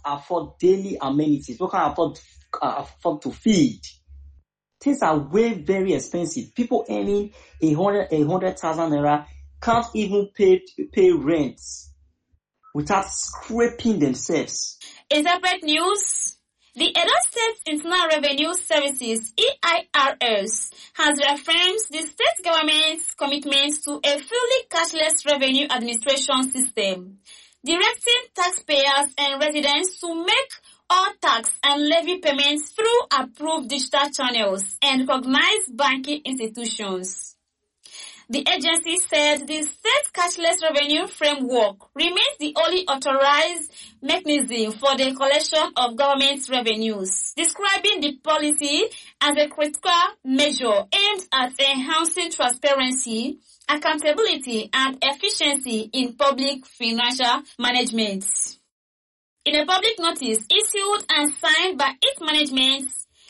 afford daily amenities, who can't afford to feed. Things are very expensive. People earning 100,000 naira can't even pay rent without scraping themselves. In separate news, the Edo State Internal Revenue Services (EIRS) has referenced the state government's commitment to a fully cashless revenue administration system, directing taxpayers and residents to make all tax and levy payments through approved digital channels and recognized banking institutions. The agency said the state cashless revenue framework remains the only authorized mechanism for the collection of government revenues, describing the policy as a critical measure aimed at enhancing transparency, accountability, and efficiency in public financial management. In a public notice issued and signed by its management,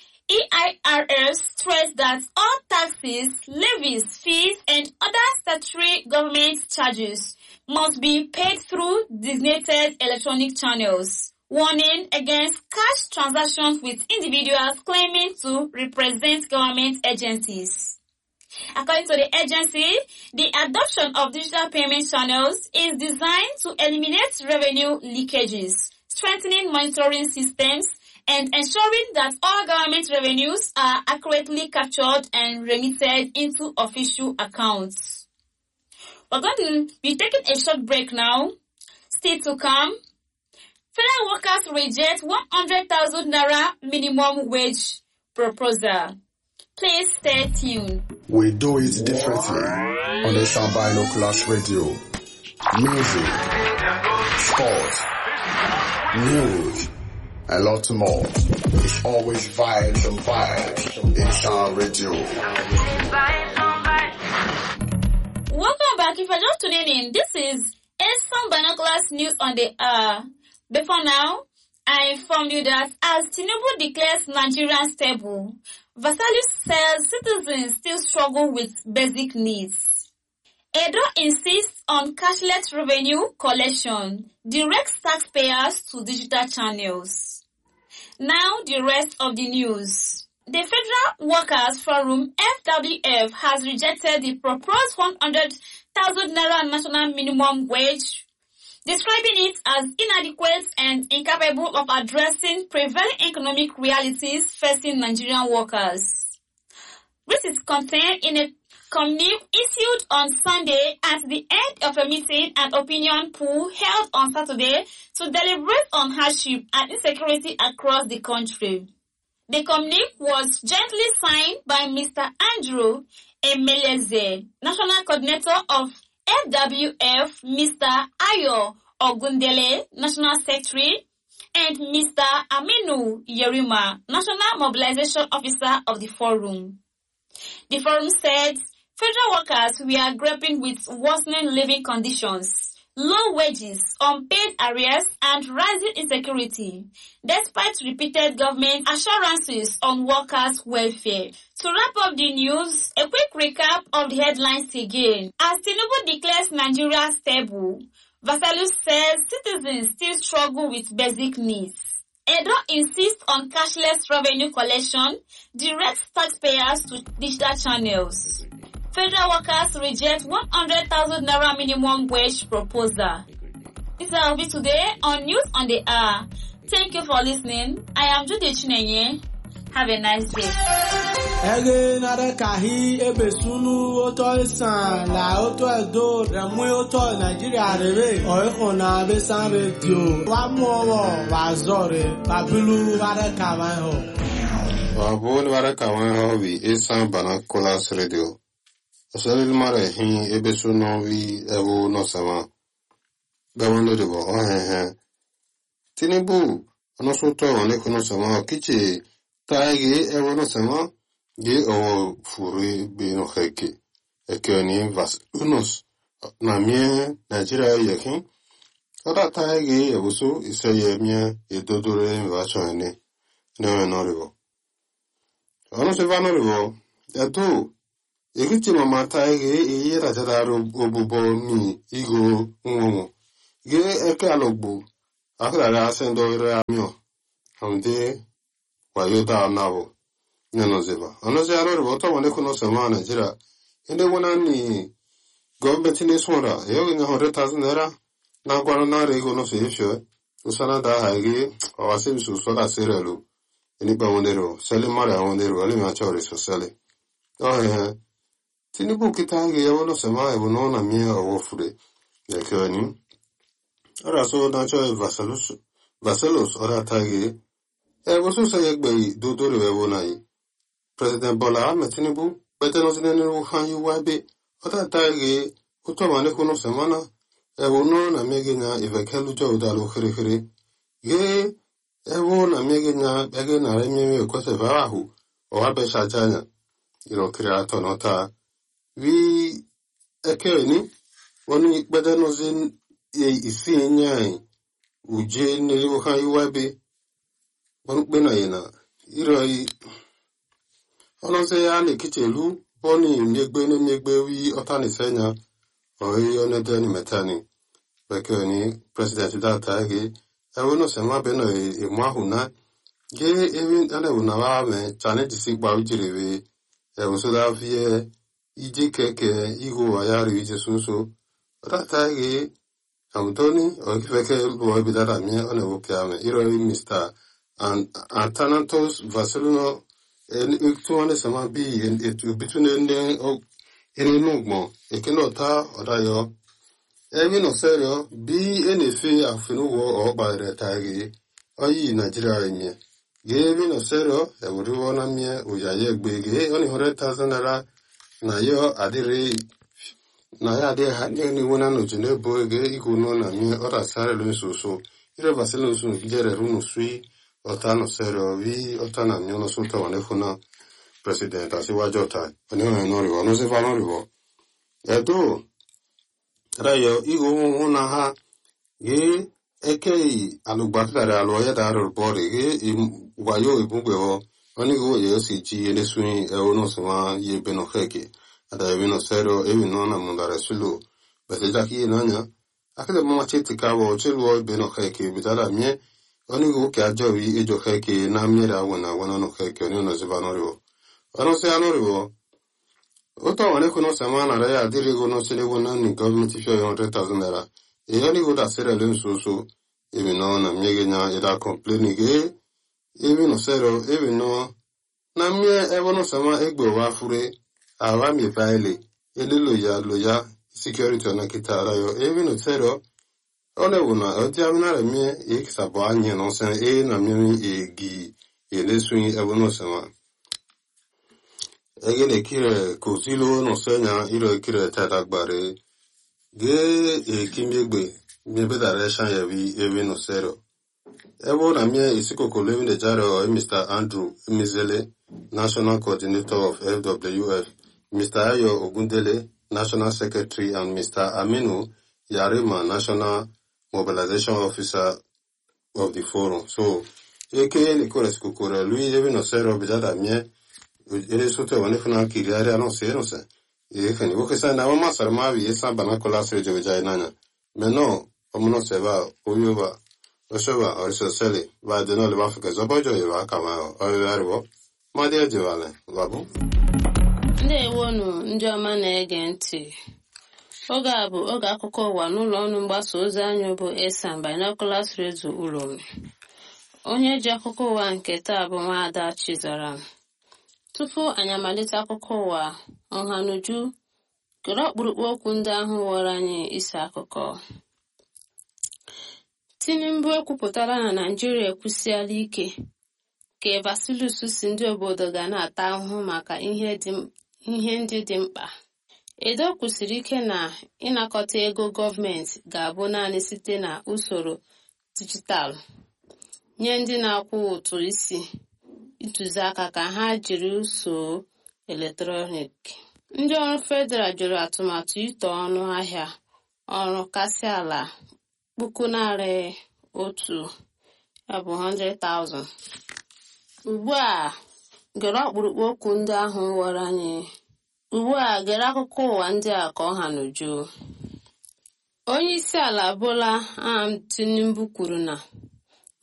EIRS stressed that all taxes, levies, fees, and other statutory government charges must be paid through designated electronic channels, warning against cash transactions with individuals claiming to represent government agencies. According to the agency, the adoption of digital payment channels is designed to eliminate revenue leakages, strengthening monitoring systems, and ensuring that all government revenues are accurately captured and remitted into official accounts. We're going to be taking a short break now. Still to come, federal workers reject 100,000 naira minimum wage proposal. Please stay tuned. We do it differently on the Sound Binoculars Radio. Music, sports, news, a lot more. It's always vibes and vibes in Sound Radio. Welcome back. If you're just tuning in, this is Sound Binoculars News on the hour. Before now, I informed you that as Tinubu declares Nigeria stable, Vasalis says citizens still struggle with basic needs. Edo insists on cashless revenue collection, directs taxpayers to digital channels. Now the rest of the news. The Federal Workers Forum (FWF) has rejected the proposed 100,000 naira national minimum wage, describing it as inadequate and incapable of addressing prevailing economic realities facing Nigerian workers. This is contained in a communique issued on Sunday at the end of a meeting and opinion poll held on Saturday to deliberate on hardship and insecurity across the country. The communique was jointly signed by Mr. Andrew Emeleze, National Coordinator of FWF, Mr. Ayo Ogundele, National Secretary, and Mr. Aminu Yerima, National Mobilization Officer of the Forum. The Forum said federal workers were grappling with worsening living conditions, low wages, unpaid arrears, and rising insecurity, despite repeated government assurances on workers' welfare. To wrap up the news, a quick recap of the headlines again. As Tinubu declares Nigeria stable, Vasalis says citizens still struggle with basic needs. Edo insists on cashless revenue collection, directs taxpayers to digital channels. Federal workers reject 100,000 naira minimum wage proposal. This is our video today on News on the Hour. Thank you for listening. I am Judy Chinenye. Have a nice day. Ege nare kahi ebesunu oto isan la oto edo remu oto Nigeria rebe oiko na besan radio wa mowo wa zore babilu ware kawan ho. Wa bon ware kawan ho wi Sound Binoculars Radio. Osalil mare hin ebesunu wi ewo no sama. Gawando de bo he. Tinubu ono soto one kono sama kichi taigi ewo no sama ge o furi bino heke ekeni vas unos na mie Nigeria yekin oda taigi ebusu iseye mie edodore invachone no ribo ono se vano ribo eto ekichi mama taigi iyera jadaru obubo ni igo nwomo ge eke alogbo akara asendo ire amio amde wayota nabo neno zeba anoze arore boto wone kuno sema Nigeria ende wona ni government ni swara yo ina 100,000 naira na gwara na rego no sefio usana da hagi awase su soda serelu eni ba wonero sele mara wonero ale ma chore so sele Tinubu kitangi yawono sema ebono na mia ofure yakani ara so na cho vasalos ora tagi woso se yegbe dodore webonai President Bola Ahmed Tinubu beteno zinenu han yuwabe ota tagi utomane kuno semana ebono na megenya ivekelu jo udalo khire ge ebo na megenya ege na remye kwese vahu o abe shajanya creator nota we ekeni woni beteno zin isi nyai uje niliwo han yuwabe bonukbe na yena iroi onose ya ni kichelu boni megbe wi otani senya oyi onedeni metani bekeni president data ge ewono sema beno emahuna ge evin ane una wa me chane disigba ujirewe ewoso da vie ije keke igo ayari ije sunso data ge Antoni okifeke luwa bidara mi one wokiame iroi Mr. Antanatos Vaseluno ektuane sama bi between eni nugmo ekenota odayo evi no serio bi enefe afinu wo ogbare tagi oyi Nigeria enye gevi no serio ewuriwo na mie oyaye gbege oni 100,000 naira na yo adire na ya de hanye ni wona no jine boge ikuno na mie ora sare lo nsusu ire Vaseluno sunu gere runu sui otano serio vi otana miono sulta wanefuna president asiwajota onyo noriwo no se fanoriwo edo rayo igo una ha ge ekei alugbakara aloya daro bori ge wayo ibugbewo onigo ye siji enesui ewono sema ye benokeke ada evino serio evino na mundare sulu beseja ki nanya akede mama cheti kawo chelu benokeke bitala mie onigo ke ajowi ejo keke na mira wona no keke oni no zivanoriwo ono se anoriwo oto wane kuno semana ra ya dirigo no selego na ni government fio 100,000 naira onigo da sere len susu evino na miegenya ida complain ge evino sero evino na mie ewono sema egbe wa fure awa mi baile loya security na kitara yo evino sero Ole una otiamina remie ikisabo anye no sen na mimi egi elesui ebono sema egele kire kozilo no senya iro kire tadagbare ge kimegbe mebe direction ya bi ewe no sero ebo na mie isiko ko living the jaro Mr. Andrew Mizele National Coordinator of FWF Mr. Ayo Ogundele National Secretary and Mr. Aminu Yarima National Mobilization Officer of the forum. So, eke ni kore sikukure, lui evi no sero bijada mie, ele sote wanefuna kiriari ano se no se. Eke ni woke sa na wama sarmavi esa banakola srejo vijay nanya. Meno, omuno seba, uyuba, oshoba, orisoseli, va deno le wafike zobojo yuwa kama oyiwariwo. Madia jiwale, wabu. Nde wonu, ndị ọma na-ege ntị. Oge a bụ oge akụkọ ụwa n'ụlọ ọrụ mgbasa ozi anyị bụ Esan Binoculars Radio Uromi. Onye ji akụkọ ụwa nke taa bụ Nwaada Chizaram. Tupu anyị amalite akụkọ ụwa, ọhanuju kere ọkpụrụkpụ okwu ndị ahụ wọrọ anyị isi akụkọ. Tinubu ekwupụtara na Naịjirịa ekwusiala ike ka Vasilus si ndị obodo ga na-ata ahụhụ maka ihe ndị dị mkpa. Edo kwusiri ike na ịnakọta ego gọọmenti ga-abụ naanị site na usoro dijitalụ nye ndị na-akwụ ụtụ isi ntụziaka ka ha jiri usoro eletrọniki. Ndị ọrụ federal jụrụ atụmatụ ito ọnụ ahịa ọrụ kasị ala $100,000 ya bụ 100,000. Ugbu a gere ọkpụrụkpụ okwu ndị ahụ wọrọ anyị. Ugbu a gere akụkọ ụwa ndị a ka ọha n'uju. Onye isi ala Bola Ahmed Tinubu kwuru na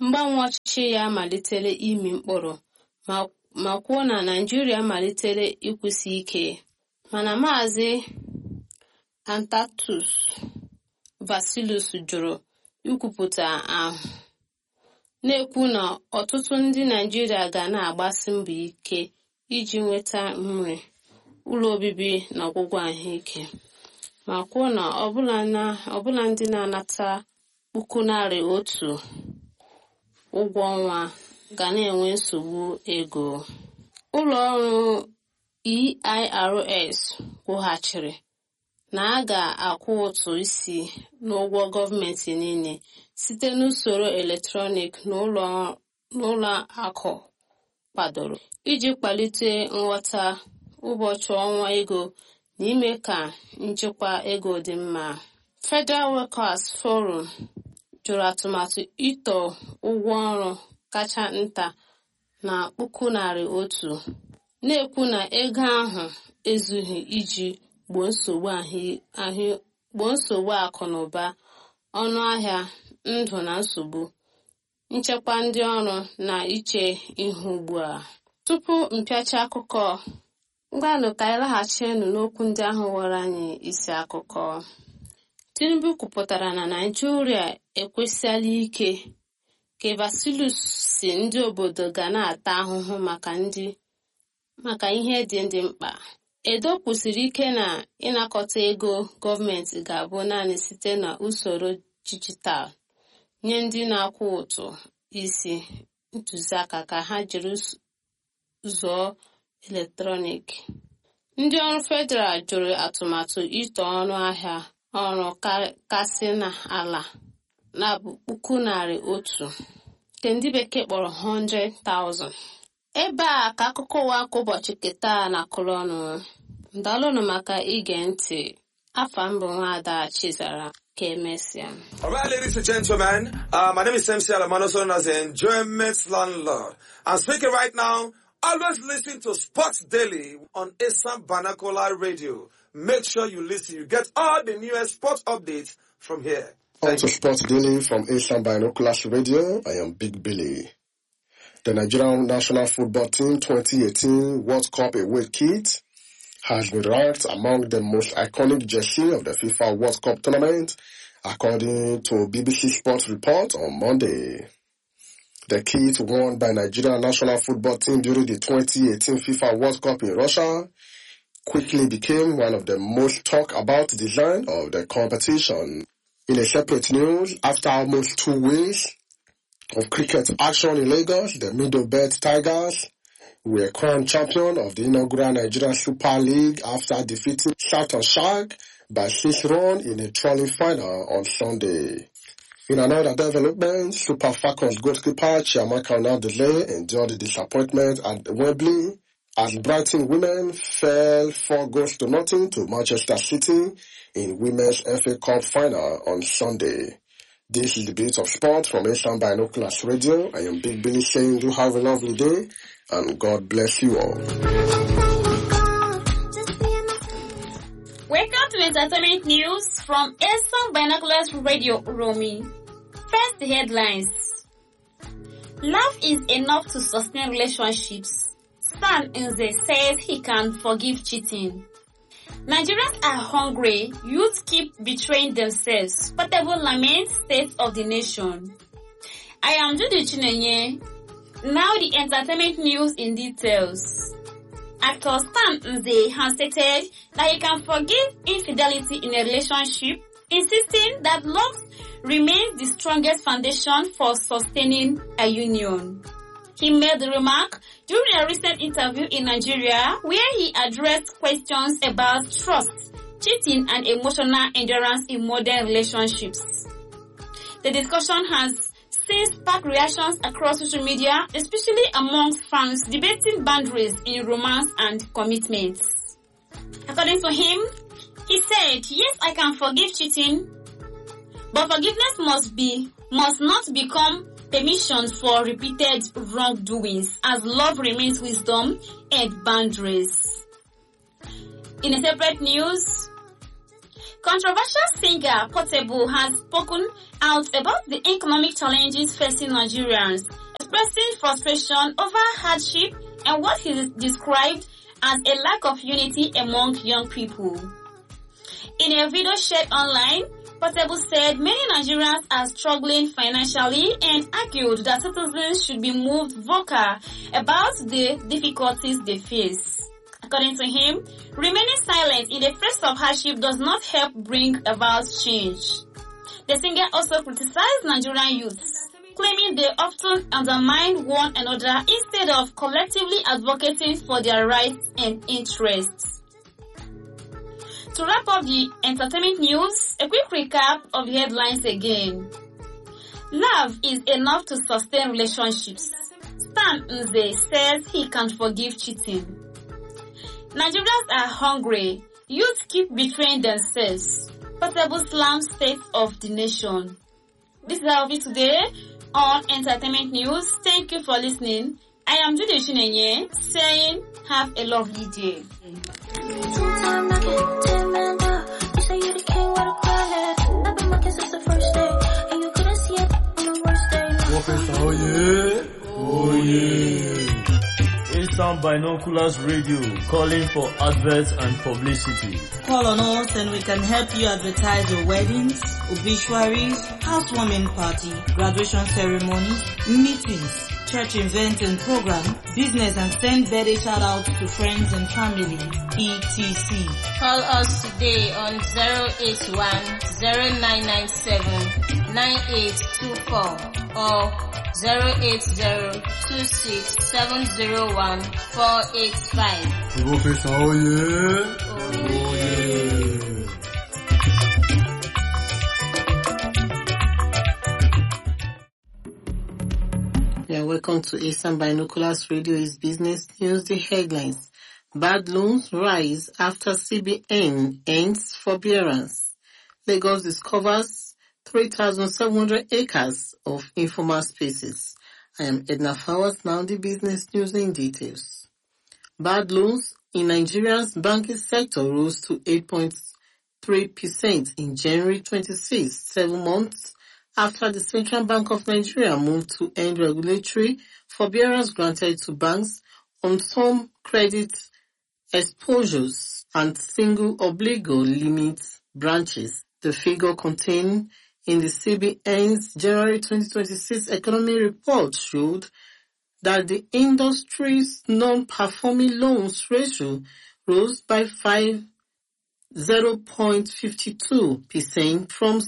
mgbanwe ọchịchị ya malitere imi mkpụrụ ma kwuo na Naịjirịa malitere ịkwụsị ike, mana Maazị Antatus Vasilus jụrụ ikwupụta ahụ, na-ekwu na ọtụtụ ndị Naịjirịa ga na-agbasi mbọ ike iji nweta nri, ụlọ obibi na ọgwụgwọ ahụike, ma kwuo na ọbụla ndị na-anata $100,000 ụgwọ ọnwa ga na-enwe nsogbu ego. Ụlọ ọrụ EIRS kwughachiri na a ga-akwụ ụtụ isi n'ụgwọ gọọmenti niile site n'usoro eletrọnik na ụlọ akụ kwadoro iji kwalite nghọta ụbọchị ọnwa ego na ime ka nchekwa ego dị mma. Federal Workers Forum jụrụ atụmatụ ịtọ ụgwọ ọrụ kacha nta na $100,000, na-ekwu na ego ahụ ezughị iji gboo nsogbu akụ na ụba, ọnụ ahịa ndụ na nsogbu nchekwa ndị ọrụ na iche ihu ugbu a. Tupu mpịacha akụkọ, ngwanụ ka anyị laghachienụ n'okwu ndị ahụ ghọrọ anyị isi akụkọ. Tinubu kwupụtara na Naịjirịa ekwesịala ike ka Vasilus si ndị obodo ga na-ata ahụhụ maka ihe dị mkpa. Edo kwusiri ike na ịnakọta ego gọọmenti ga-abụ naanị site na usoro dijitalụ nye ndị na-akwụ ụtụ isi ntụziaka ka ha jiri zụọ eletrọniki. Ndị ọrụ federal jụrụ atụmatụ ịtọ ọnụ ahịa ọrụ kasị n'ala na $100,000 nke ndị bekee kpọrọ 100,000. Ebe a ka akụkọ ụwa nke ụbọchị keta na-akụrụ ọnụ. Ndalụnụ maka ige ntị. Afa mbụ Nwaada Chizara ka emesịa. All right, ladies and gentlemen, my name is MC Alamano, known as the Enjoyment Landlord. I'm speaking right now. Always listen to Sports Daily on Asam Banakola Radio. Make sure you listen. You get all the newest sports updates from here. On to Sports Daily from Asian Binoculars Radio. I am Big Billy. The Nigerian national football team 2018 World Cup away kit has been ranked among the most iconic jersey of the FIFA World Cup tournament, according to BBC Sports report on Monday. The kit worn by Nigerian national football team during the 2018 FIFA World Cup in Russia quickly became one of the most talked about design of the competition. In a separate news, after almost 2 weeks of cricket action in Lagos, the Middlebelt Tigers were crowned champion of the inaugural Nigerian Super League after defeating Southern Shark by 6 runs in a trolley final on Sunday. In another development, Super Falcons goalkeeper Chiamaka Onadele endured the disappointment at Wembley as Brighton women fell 4-0 to Manchester City in Women's FA Cup final on Sunday. This is the Beat of Sport from Asian Binoculars Radio. I am Big Billy saying you have a lovely day and God bless you all. Welcome to Entertainment News from Asian Binoculars Radio, Romy. First, the headlines. Love is enough to sustain relationships. Stan Nze says he can forgive cheating. Nigerians are hungry. Youth keep betraying themselves. Portable lament state of the nation. I am Judy Chinenye. Now the entertainment news in details. Actor Stan Nze has stated that he can forgive infidelity in a relationship, insisting that love remains the strongest foundation for sustaining a union. He made the remark during a recent interview in Nigeria where he addressed questions about trust, cheating and emotional endurance in modern relationships. The discussion has since sparked reactions across social media, especially amongst fans debating boundaries in romance and commitment. According to him, he said, "Yes, I can forgive cheating, but forgiveness must not become permission for repeated wrongdoings, as love remains wisdom and boundaries." In a separate news, Controversial singer Portable has spoken out about the economic challenges facing Nigerians, expressing frustration over hardship and what he described as a lack of unity among young people. In a video shared online, Portable said many Nigerians are struggling financially and argued that citizens should be moved vocal about the difficulties they face. According to him, remaining silent in the face of hardship does not help bring about change. The singer also criticized Nigerian youths, claiming they often undermine one another instead of collectively advocating for their rights and interests. To wrap up the entertainment news, a quick recap of the headlines again. Love is enough to sustain relationships. Stan Nze says he can't forgive cheating. Nigerians are hungry. Youth keep betraying themselves. Portable slams state of the nation. This is our video today on Entertainment News. Thank you for listening. I am Judy Shinenye saying have a lovely day. Oh yeah. Esan Binoculars Radio, calling for adverts and publicity. Call on us and we can help you advertise your weddings, obituaries, housewarming party, graduation ceremonies, meetings, church events and program, business, and send birthday shout outs to friends and family, etc. Call us today on 081-0997-9824 or 080-26-701-485. Oh yeah. Oh yeah. Yeah, welcome to Esan Binoculars Radio is Business News. The headlines. Bad loans rise after CBN ends forbearance. Lagos discovers 3,700 acres of informal spaces. I am Edna Fowers. Now the business news in details. Bad loans in Nigeria's banking sector rose to 8.3% in January 26, 7 months after the Central Bank of Nigeria moved to end regulatory forbearance granted to banks on some credit exposures and single obligor limit branches. The figure contained in the CBN's January 2026 economy report showed that the industry's non-performing loans ratio rose by 0.52% from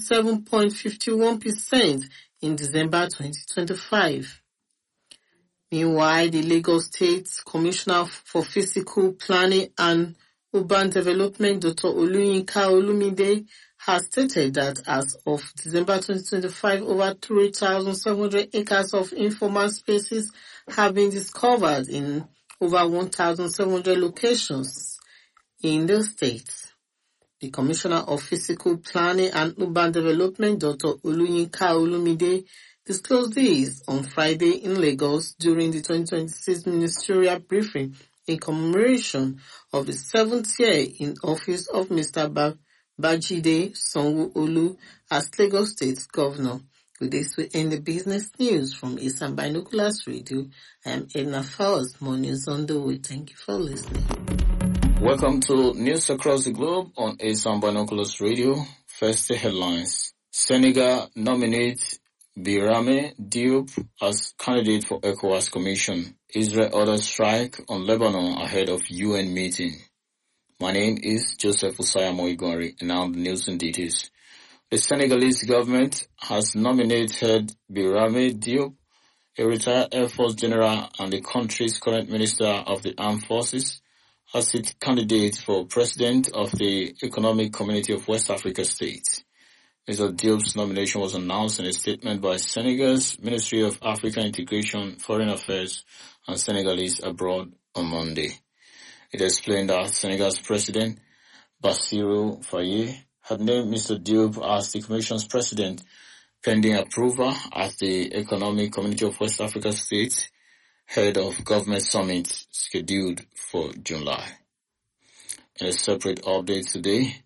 7.51% in December 2025. Meanwhile, the Lagos State Commissioner for Physical Planning and Urban Development, Dr. Oluyinka Olumide, has stated that as of December 2025, over 3,700 acres of informal spaces have been discovered in over 1,700 locations in the state. The Commissioner of Physical Planning and Urban Development, Dr. Oluyinka Olumide, disclosed this on Friday in Lagos during the 2026 ministerial briefing in commemoration of the 7th year in office of Mr. Bajide Sanwo-Olu as Lagos State Governor. With this, we end the business news from Esan Binoculars Radio. I am Edna Fowles. More news on the way. Thank you for listening. Welcome to News Across the Globe on Esan Binoculars Radio. First, the headlines. Senegal nominates Birame Diop as candidate for ECOWAS Commission. Israel orders strike on Lebanon ahead of UN meeting. My name is Joseph Usaya Moigwari, and now the news in details. The Senegalese government has nominated Birame Diop, a retired Air Force general and the country's current Minister of the Armed Forces, as its candidate for President of the Economic Community of West Africa States. Mr. Diop's nomination was announced in a statement by Senegal's Ministry of African Integration, Foreign Affairs, and Senegalese abroad on Monday. It explained that Senegal's President, Bassirou Faye, had named Mr. Diop as the Commission's President, pending approval at the Economic Community of West Africa States, head of government summit scheduled for July. In a separate update today,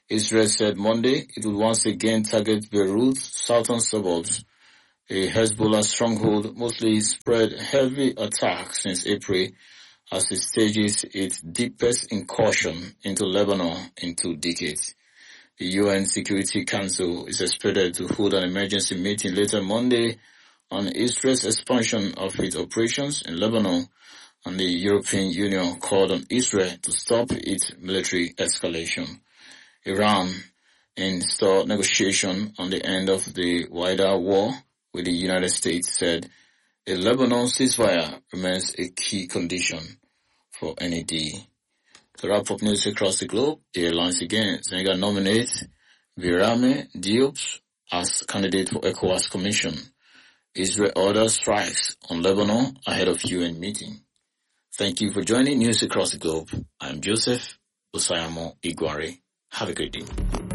Israel said Monday it would once again target Beirut's southern suburbs, a Hezbollah stronghold mostly spread heavy attacks since April as it stages its deepest incursion into Lebanon in 2 decades. The UN Security Council is expected to hold an emergency meeting later Monday on Israel's expansion of its operations in Lebanon, and the European Union called on Israel to stop its military escalation. Iran installed negotiation on the end of the wider war with the United States, said a Lebanon ceasefire remains a key condition for any deal. To wrap up news across the globe, the airlines again. Senegal nominates Birame Diop as candidate for ECOWAS Commission. Israel orders strikes on Lebanon ahead of UN meeting. Thank you for joining News Across the Globe. I'm Joseph Osayamo Igwari. Have a great day.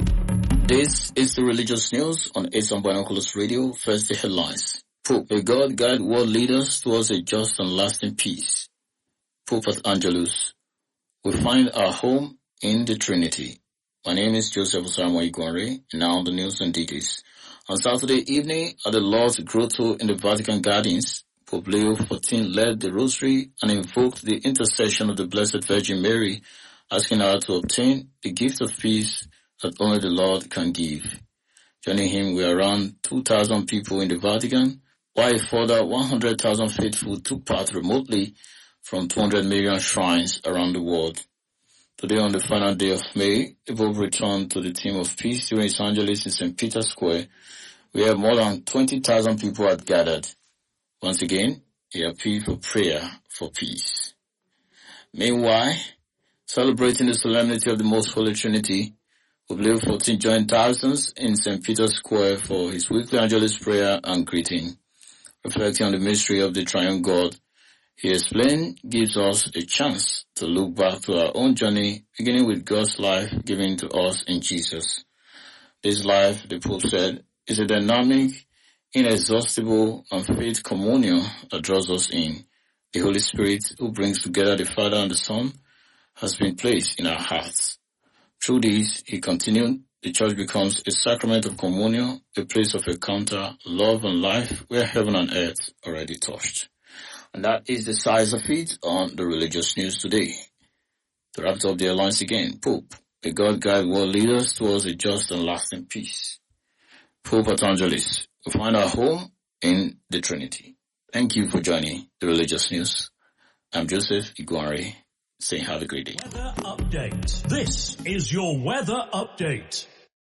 This is the religious news on Asian Binoculars Radio. First, the headlines. Pope, may God guide world leaders towards a just and lasting peace. Pope at Angelus, we find our home in the Trinity. My name is Joseph Osayamo Igwari. Now the news and details. On Saturday evening at the Lord's Grotto in the Vatican Gardens, Pope Leo XIV led the rosary and invoked the intercession of the Blessed Virgin Mary, asking her to obtain the gift of peace that only the Lord can give. Joining him were around 2,000 people in the Vatican, while a further 100,000 faithful took part remotely from 200 million shrines around the world. Today, on the final day of May, the Pope returned to the theme of peace during His Angelus in St. Peter's Square, where more than 20,000 people had gathered. Once again, he appealed for prayer for peace. Meanwhile, celebrating the solemnity of the Most Holy Trinity, Pope Leo XIV joined thousands in St. Peter's Square for his weekly Angelus prayer and greeting. Reflecting on the mystery of the Triune God, he explained, gives us a chance to look back to our own journey, beginning with God's life given to us in Jesus. This life, the Pope said, is a dynamic, inexhaustible, and faith communion that draws us in. The Holy Spirit, who brings together the Father and the Son, has been placed in our hearts. Through this, he continued, the Church becomes a sacrament of communion, a place of encounter, love, and life where heaven and earth already touched. And that is the size of it on the religious news today. To wrap up the alliance again, Pope, may God guide world leaders towards a just and lasting peace. Pope at Angelus, we find our home in the Trinity. Thank you for joining the religious news. I'm Joseph Igwari, saying have a great day. Weather update. This is your weather update.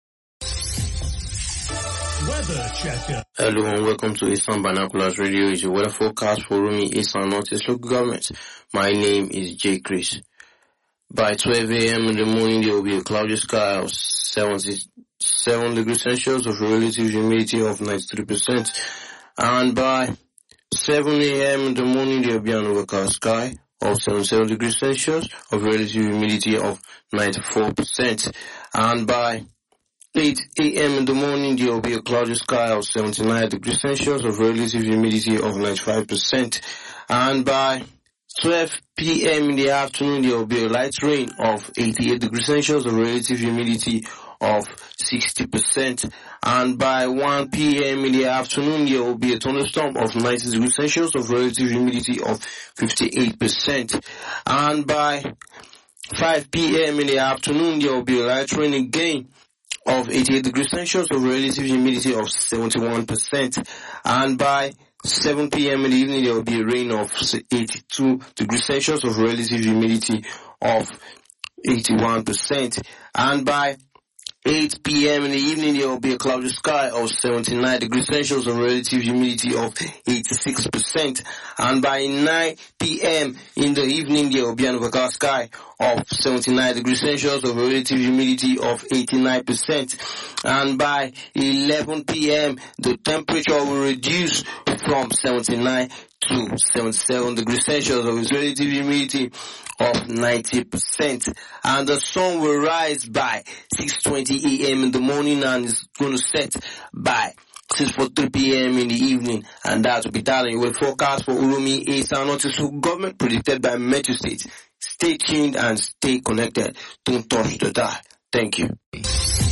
Weather checker. Hello and welcome to Eastern Binoculars Radio. It's your weather forecast for Rumi, Eastern Northeast local government. My name is J. Chris. By 12 a.m. in the morning, there will be a cloudy sky of 77 degrees Celsius of relative humidity of 93%. And by 7 a.m. in the morning, there will be an overcast sky of 77 degrees Celsius of relative humidity of 94%. And by 8 a.m. in the morning, there will be a cloudy sky of 79 degrees Celsius of relative humidity of 95%. And by 12 p.m. in the afternoon, there will be a light rain of 88 degrees Celsius of relative humidity of 60%. And by 1 p.m. in the afternoon, there will be a thunderstorm of 90 degrees Celsius of relative humidity of 58%. And by 5 p.m. in the afternoon, there will be a light rain again of 88 degrees Celsius of relative humidity of 71%. And by 7 p.m. in the evening, there will be a rain of 82 degrees Celsius of relative humidity of 81%. And by 8 p.m. in the evening, there will be a cloudy sky of 79 degrees Celsius of relative humidity of 86%. And by 9 p.m. in the evening, there will be an overcast sky of 79 degrees Celsius of relative humidity of 89%. And by 11 p.m., the temperature will reduce from 79 to 77 degrees Celsius of its relative humidity of 90%. And the sun will rise by 6:20 a.m. in the morning and is going to set by 6:43 p.m. in the evening. And that will be that in your forecast for Urumi, Eastern Northeast local government predicted by Metro State. Stay tuned and stay connected. Don't touch the dial. Thank you.